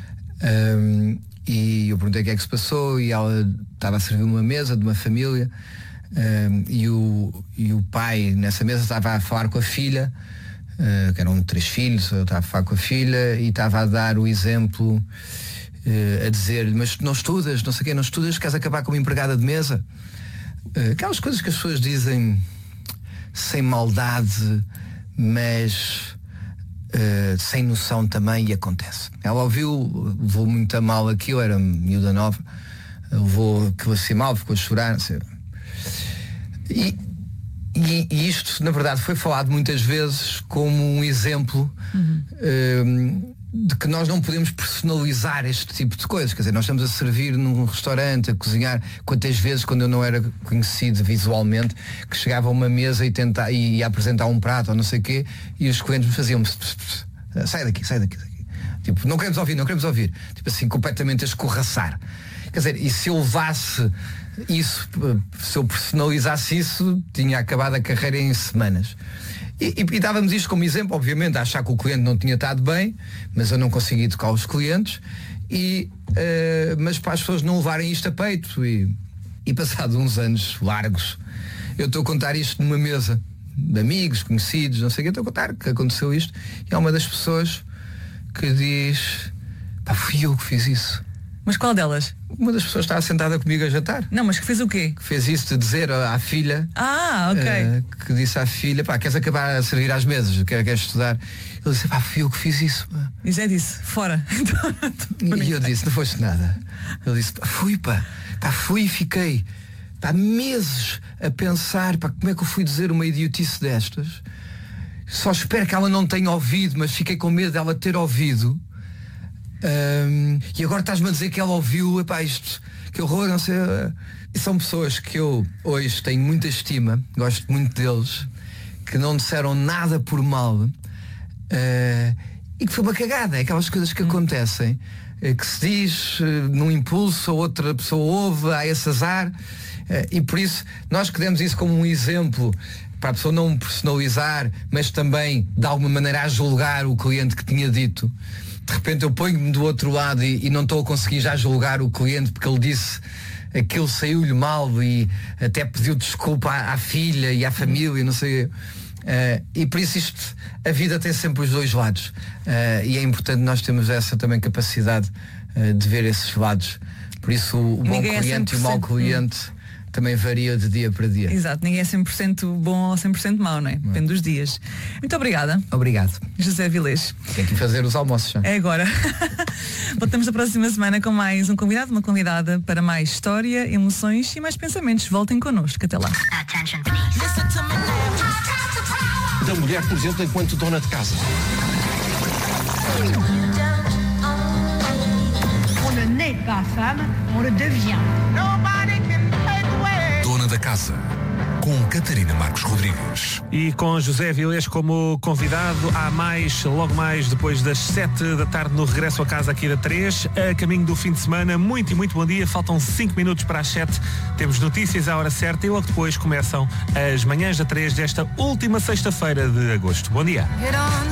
[SPEAKER 1] E eu perguntei o que é que se passou e ela estava a servir uma mesa de uma família, e o pai nessa mesa estava a falar com a filha, que eram 3 filhos, eu estava a falar com a filha e estava a dar o exemplo, a dizer: mas não estudas, não sei o quê, não estudas, queres acabar como empregada de mesa? Aquelas coisas que as pessoas dizem sem maldade, mas sem noção também, e acontece. Ela ouviu, levou muito a mal aquilo, era miúda nova, levou aquilo assim mal, ficou a chorar, não sei. E isto, na verdade, foi falado muitas vezes como um exemplo de que nós não podemos personalizar este tipo de coisas. Quer dizer, nós estamos a servir num restaurante, a cozinhar. Quantas vezes, quando eu não era conhecido visualmente, que chegava a uma mesa e ia apresentar um prato ou não sei o quê, e os clientes me faziam: sai daqui. Tipo, não queremos ouvir. Tipo assim, completamente a escorraçar. Quer dizer, e se eu levasse isso, se eu personalizasse isso, tinha acabado a carreira em semanas. E dávamos isto como exemplo, obviamente, a achar que o cliente não tinha estado bem, mas eu não consegui tocar os clientes, mas para as pessoas não levarem isto a peito. E passado uns anos largos, eu estou a contar isto numa mesa de amigos, conhecidos, não sei o que, estou a contar que aconteceu isto, e há uma das pessoas que diz: fui eu que fiz isso.
[SPEAKER 2] Mas qual delas?
[SPEAKER 1] Uma das pessoas estava sentada comigo a jantar.
[SPEAKER 2] Não, mas que fez o quê?
[SPEAKER 1] Que fez isso de dizer à filha.
[SPEAKER 2] Ok.
[SPEAKER 1] Que disse à filha: queres acabar a servir às mesas? Queres estudar? Ele disse: fui eu que fiz isso.
[SPEAKER 2] E já disse: fora.
[SPEAKER 1] E eu disse: não foste nada. Ele disse: fui e fiquei meses a pensar: como é que eu fui dizer uma idiotice destas? Só espero que ela não tenha ouvido, mas fiquei com medo dela ter ouvido. E agora estás-me a dizer que ela ouviu, isto, que horror, não sei. E são pessoas que eu hoje tenho muita estima, gosto muito deles, que não disseram nada por mal, e que foi uma cagada. É aquelas coisas que acontecem, que se diz num impulso, a outra pessoa ouve, há esse azar, e por isso nós que demos isso como um exemplo para a pessoa não personalizar, mas também de alguma maneira a julgar o cliente que tinha dito. De repente eu ponho-me do outro lado e não estou a conseguir já julgar o cliente porque ele disse aquilo, saiu-lhe mal e até pediu desculpa à filha e à família, não sei. E por isso a vida tem sempre os dois lados, e é importante nós termos essa também capacidade de ver esses lados. Por isso o bom cliente e o mau cliente também varia de dia para dia.
[SPEAKER 2] Exato, ninguém é 100% bom ou 100% mau, não é? Depende dos dias. Muito obrigada.
[SPEAKER 1] Obrigado.
[SPEAKER 2] José Vilés.
[SPEAKER 1] Tem que fazer os almoços já.
[SPEAKER 2] É agora. Voltamos na próxima semana com mais um convidado, uma convidada, para mais história, emoções e mais pensamentos. Voltem connosco. Até lá.
[SPEAKER 3] Da mulher, por exemplo, enquanto dona de casa.
[SPEAKER 4] On ne naît pas femme, on le devient.
[SPEAKER 5] Dona da Casa, com Catarina Marcos Rodrigues.
[SPEAKER 6] E com José Vilés como convidado, há mais, logo mais depois das 7 da tarde no regresso a casa aqui da 3, a caminho do fim de semana. Muito e muito bom dia, faltam 5 minutos para as 7, temos notícias à hora certa e logo depois começam as manhãs da 3 desta última sexta-feira de agosto. Bom dia.